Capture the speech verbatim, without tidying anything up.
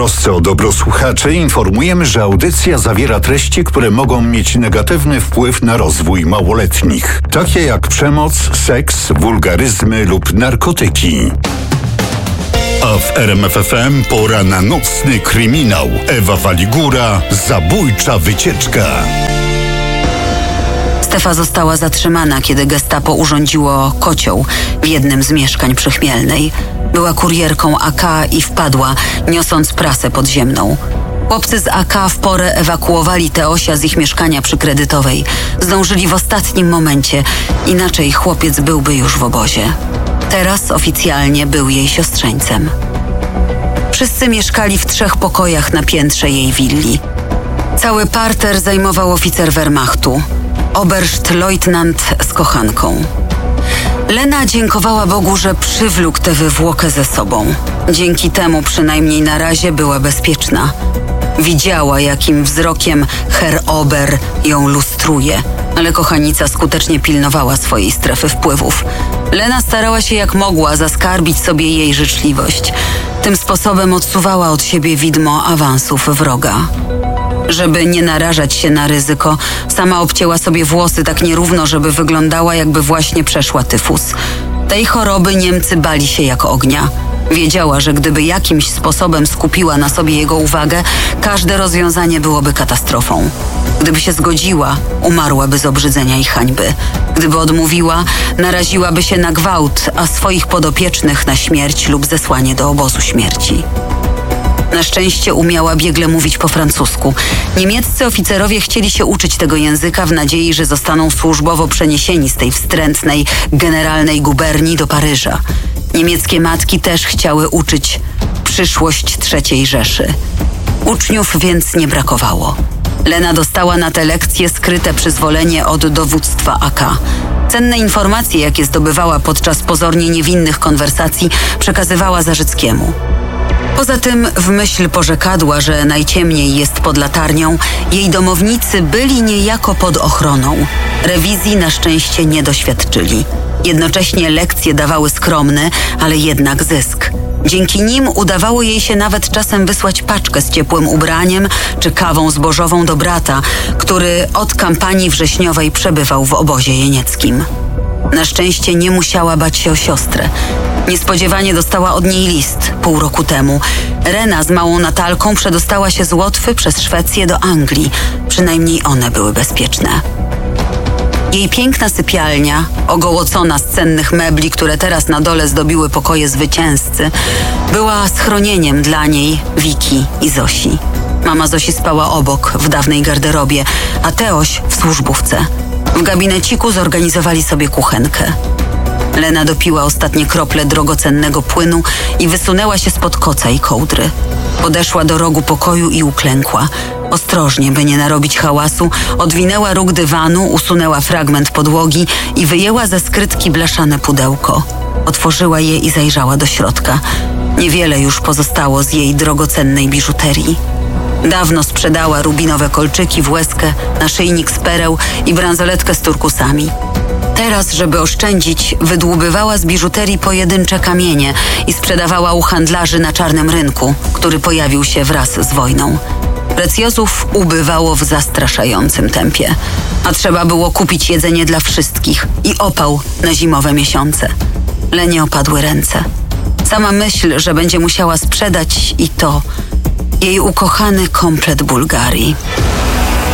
trosce o dobro słuchaczy informujemy, że audycja zawiera treści, które mogą mieć negatywny wpływ na rozwój małoletnich, takie jak przemoc, seks, wulgaryzmy lub narkotyki. A w R M F F M pora na nocny kryminał. Ewa Waligura, zabójcza wycieczka. Stefa została zatrzymana, kiedy gestapo urządziło kocioł w jednym z mieszkań przy Chmielnej. Była kurierką A K i wpadła, niosąc prasę podziemną. Chłopcy z A K w porę ewakuowali Teosia z ich mieszkania przy Kredytowej. Zdążyli w ostatnim momencie, inaczej chłopiec byłby już w obozie. Teraz oficjalnie był jej siostrzeńcem. Wszyscy mieszkali w trzech pokojach na piętrze jej willi. Cały parter zajmował oficer Wehrmachtu, oberstleutnant z kochanką. Lena dziękowała Bogu, że przywlókł tę wywłokę ze sobą. Dzięki temu przynajmniej na razie była bezpieczna. Widziała, jakim wzrokiem Herr Ober ją lustruje, ale kochanica skutecznie pilnowała swojej strefy wpływów. Lena starała się jak mogła zaskarbić sobie jej życzliwość. Tym sposobem odsuwała od siebie widmo awansów wroga. Żeby nie narażać się na ryzyko, sama obcięła sobie włosy tak nierówno, żeby wyglądała, jakby właśnie przeszła tyfus. Tej choroby Niemcy bali się jak ognia. Wiedziała, że gdyby jakimś sposobem skupiła na sobie jego uwagę, każde rozwiązanie byłoby katastrofą. Gdyby się zgodziła, umarłaby z obrzydzenia i hańby. Gdyby odmówiła, naraziłaby się na gwałt, a swoich podopiecznych na śmierć lub zesłanie do obozu śmierci. Na szczęście umiała biegle mówić po francusku. Niemieccy oficerowie chcieli się uczyć tego języka w nadziei, że zostaną służbowo przeniesieni z tej wstrętnej, generalnej guberni do Paryża. Niemieckie matki też chciały uczyć przyszłość trzeciej Rzeszy. Uczniów więc nie brakowało. Lena dostała na te lekcje skryte przyzwolenie od dowództwa A K. Cenne informacje, jakie zdobywała podczas pozornie niewinnych konwersacji, przekazywała Zarzyckiemu. Poza tym w myśl porzekadła, że najciemniej jest pod latarnią, jej domownicy byli niejako pod ochroną. Rewizji na szczęście nie doświadczyli. Jednocześnie lekcje dawały skromny, ale jednak zysk. Dzięki nim udawało jej się nawet czasem wysłać paczkę z ciepłym ubraniem czy kawą zbożową do brata, który od kampanii wrześniowej przebywał w obozie jenieckim. Na szczęście nie musiała bać się o siostrę. Niespodziewanie dostała od niej list pół roku temu. Rena z małą Natalką przedostała się z Łotwy przez Szwecję do Anglii. Przynajmniej one były bezpieczne. Jej piękna sypialnia, ogołocona z cennych mebli, które teraz na dole zdobiły pokoje zwycięzcy, była schronieniem dla niej, Wiki i Zosi. Mama Zosi spała obok, w dawnej garderobie, a Teoś w służbówce. W gabineciku zorganizowali sobie kuchenkę. Lena dopiła ostatnie krople drogocennego płynu i wysunęła się spod koca i kołdry. Podeszła do rogu pokoju i uklękła. Ostrożnie, by nie narobić hałasu, odwinęła róg dywanu, usunęła fragment podłogi i wyjęła ze skrytki blaszane pudełko. Otworzyła je i zajrzała do środka. Niewiele już pozostało z jej drogocennej biżuterii. Dawno sprzedała rubinowe kolczyki w łezkę, naszyjnik z pereł i bransoletkę z turkusami. Teraz, żeby oszczędzić, wydłubywała z biżuterii pojedyncze kamienie i sprzedawała u handlarzy na czarnym rynku, który pojawił się wraz z wojną. Precjozów ubywało w zastraszającym tempie, a trzeba było kupić jedzenie dla wszystkich i opał na zimowe miesiące. Lenie opadły ręce. Sama myśl, że będzie musiała sprzedać i to, jej ukochany komplet Bułgarii.